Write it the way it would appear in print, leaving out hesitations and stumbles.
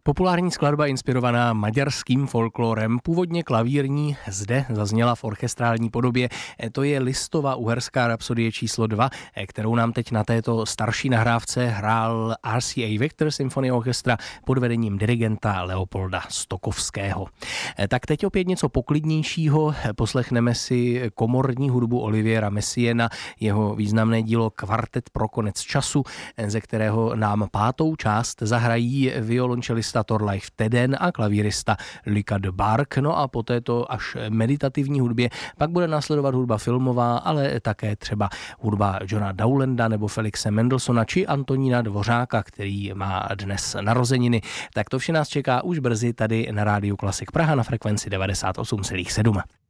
Populární skladba inspirovaná maďarským folklorem, původně klavírní, zde zazněla v orchestrální podobě. To je Lisztova uherská rapsodie číslo 2, kterou nám teď na této starší nahrávce hrál RCA Victor Symphony Orchestra pod vedením dirigenta Leopolda Stokowského. Tak teď opět něco poklidnějšího. Poslechneme si komorní hudbu Oliviera Messiaena, jeho významné dílo Kvartet pro konec času, ze kterého nám pátou část zahrají violončelista Thorleif Teden a klavírista Luca de Barg. No a po této až meditativní hudbě pak bude následovat hudba filmová, ale také třeba hudba Johna Dowlanda nebo Felixe Mendelssohna či Antonína Dvořáka, který má dnes narozeniny. Tak to vše nás čeká už brzy tady na Rádiu Klasik Praha na frekvenci 98,7.